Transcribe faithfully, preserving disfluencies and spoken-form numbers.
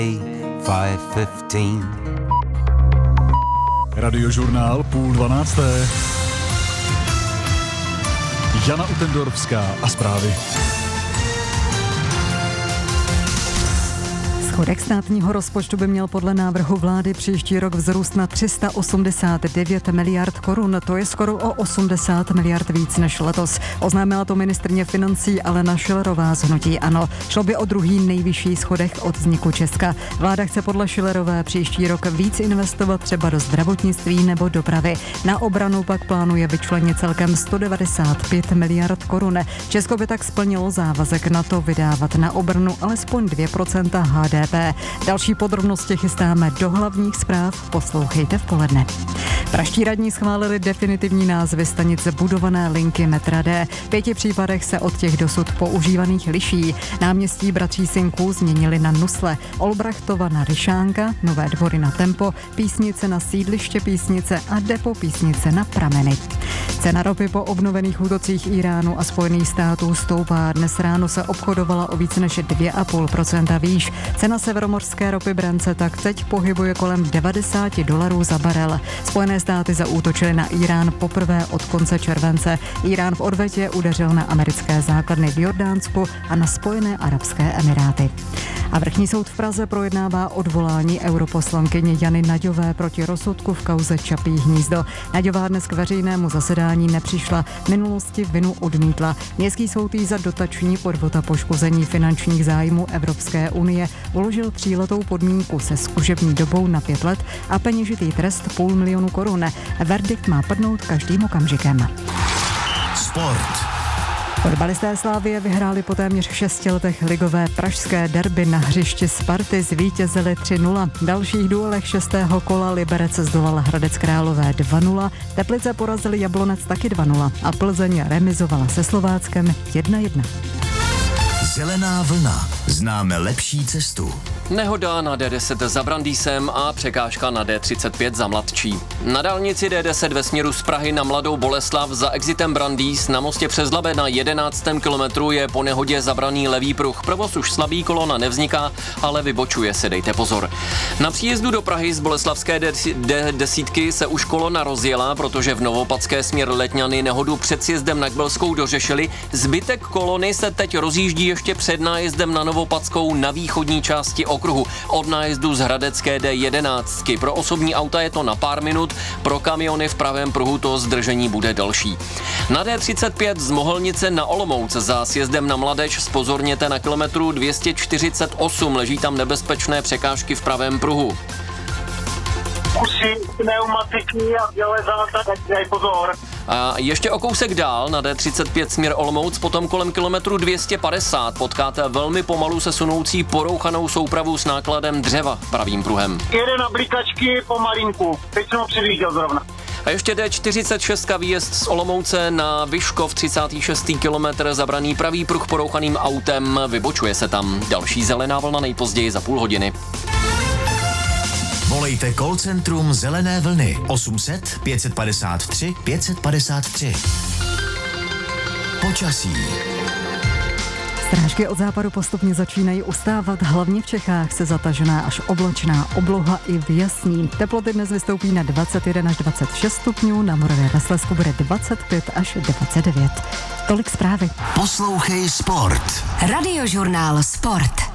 five fifteen. Radiožurnál půl dvanácté. Jana Utendorfská a zprávy. Schodek státního rozpočtu by měl podle návrhu vlády příští rok vzrůst na tři sta osmdesát devět miliard korun. To je skoro o osmdesát miliard víc než letos. Oznámila to ministryně financí Alena Schillerová z hnutí ANO. Šlo by o druhý nejvyšší schodek od vzniku Česka. Vláda chce podle Schillerové příští rok víc investovat třeba do zdravotnictví nebo dopravy. Na obranu pak plánuje vyčlenit celkem sto devadesát pět miliard korun. Česko by tak splnilo závazek na to vydávat na obranu alespoň dvě procenta H D P. Další podrobnosti chystáme do hlavních zpráv. Poslouchejte v poledne. Praští radní schválili definitivní názvy stanic budované linky metra D. V pěti případech se od těch dosud používaných liší. Náměstí Bratří Synků změnili na Nusle, Olbrachtova na Ryšánka, Nové Dvory na Tempo, Písnice na Sídliště Písnice a Depo Písnice na Prameny. Cena ropy po obnovených útocích Íránu a Spojených států stoupá. Dnes ráno se obchodovala o více než dvě celá pět procenta výš. Cena severomořské ropy Brent se tak teď pohybuje kolem devadesát dolarů za barel. Spojené státy zaútočily na Írán poprvé od konce července. Írán v odvetě udeřil na americké základny v Jordánsku a na Spojené arabské emiráty. A vrchní soud v Praze projednává odvolání europoslankyně Jany Naďové proti rozsudku v kauze Čapí hnízdo. Naďová dnes k veřejnému zasedání nepřišla, v minulosti vinu odmítla. Městský soud jí za dotační podvod a poškození finančních zájmů Evropské unie uložil tříletou podmínku se zkušební dobou na pět let a peněžitý trest půl milionu korun. Verdikt má padnout každým okamžikem. Sport. Fotbalisté Slavie vyhráli po téměř šesti letech ligové pražské derby na hřišti Sparty, zvítězili tři nula. V dalších duelech šestého kola Liberec zdolal Hradec Králové dva nula, Teplice porazili Jablonec taky dva nula a Plzeň remizovala se Slováckem jedna jedna. Zelená vlna. Známe lepší cestu. Nehoda na D deset za Brandýsem a překážka na D třicet pět za Mladčí. Na dálnici D deset ve směru z Prahy na Mladou Boleslav za exitem Brandýs na mostě přes Labe na jedenáctém kilometru je po nehodě zabraný levý pruh. Provoz už slabý, kolona nevzniká, ale vybočuje se, dejte pozor. Na příjezdu do Prahy z boleslavské D desítky se už kolona rozjela, protože v Novopadské směr Letňany nehodu před sjezdem na Kbelskou dořešili. Zbytek kolony se teď rozjíždí ještě před nájezdem na Novopadskou na východní části okruhu od nájezdu z Hradecké D jedenáct. Pro osobní auta je to na pár minut, pro kamiony v pravém pruhu to zdržení bude delší. Na D třicet pět z Mohelnice na Olomouc za sjezdem na Mladeč zpozorněte na kilometru dvě stě čtyřicet osm, leží tam nebezpečné překážky v pravém pruhu. Kusy, pneumatiky a železá, tak dej pozor. A ještě o kousek dál na D třicet pět směr Olomouc, potom kolem kilometru dvě stě padesát potkáte velmi pomalu se sunoucí porouchanou soupravu s nákladem dřeva pravým pruhem. Jede na blikačky pomalinku, teď jsem ho předjížděl zrovna. A ještě D čtyřicet šest výjezd z Olomouce na Vyškov, třicátý šestý kilometr, zabraný pravý pruh porouchaným autem, vybočuje se tam. Další zelená vlna nejpozději za půl hodiny. Volejte call centrum Zelené vlny osm set pět padesát tři pět padesát tři. Počasí. Srážky od západu postupně začínají ustávat, hlavně v Čechách se zatažená až oblačná obloha i vyjasní. Teploty dnes vystoupí na dvacet jedna až dvacet šest stupňů, na Moravě ve Slezsku bude dvacet pět až dvacet devět. Tolik zprávy. Poslouchej Sport. Radiožurnál Sport.